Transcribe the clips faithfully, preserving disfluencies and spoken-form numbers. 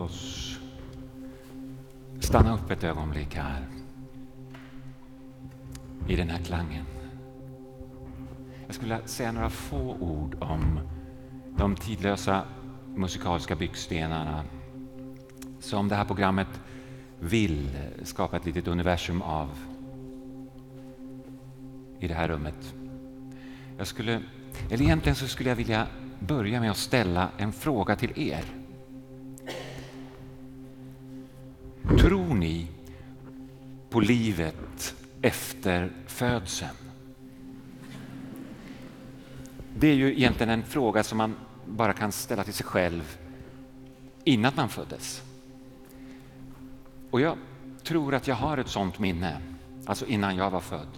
oss stanna upp ett ögonblick här i den här klangen. Jag skulle säga några få ord om de tidlösa musikaliska byggstenarna som det här programmet vill skapa ett litet universum av i det här rummet. Jag skulle, eller egentligen så skulle jag vilja börja med att ställa en fråga till er. Tror ni på livet efter födseln? Det är ju egentligen en fråga som man bara kan ställa till sig själv innan man föddes. Och jag tror att jag har ett sånt minne, alltså innan jag var född.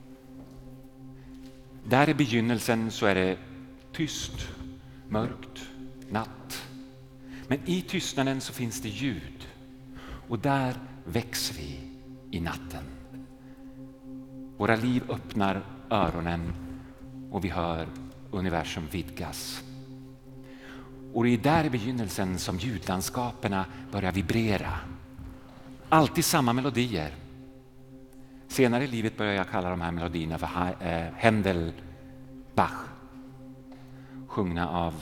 Där i begynnelsen så är det tyst, mörkt, natt. Men i tystnaden så finns det ljud. Och där växer vi i natten. Våra liv öppnar öronen och vi hör universum vidgas. Och det är där i begynnelsen som ljudlandskaperna börjar vibrera. Alltid samma melodier. Senare i livet börjar jag kalla de här melodierna för Händel, Bach. Sjungna av,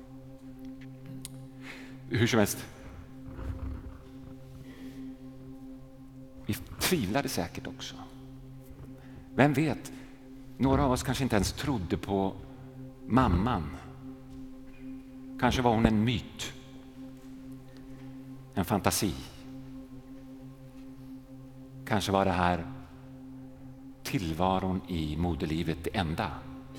hur som helst. Vi tvivlade säkert också. Vem vet, några av oss kanske inte ens trodde på mamman. Kanske var hon en myt. En fantasi. Kanske var det här tillvaron i moderlivet det enda.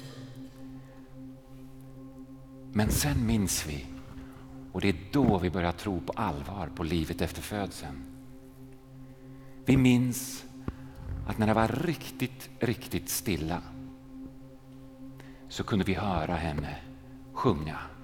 Men sen minns vi, och det är då vi börjar tro på allvar på livet efter födseln. Vi minns att när det var riktigt, riktigt stilla så kunde vi höra henne sjunga.